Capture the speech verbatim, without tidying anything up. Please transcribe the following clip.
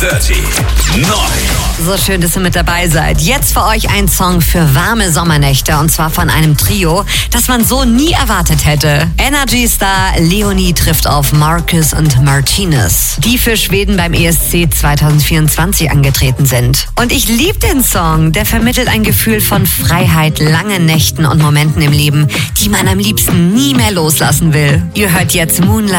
Dirty neun. So schön, dass ihr mit dabei seid. Jetzt für euch ein Song für warme Sommernächte und zwar von einem Trio, das man so nie erwartet hätte. Energy-Star Leonie trifft auf Marcus und Martinez, die für Schweden beim E S C zwanzig vierundzwanzig angetreten sind. Und ich liebe den Song, der vermittelt ein Gefühl von Freiheit, langen Nächten und Momenten im Leben, die man am liebsten nie mehr loslassen will. Ihr hört jetzt Moonlight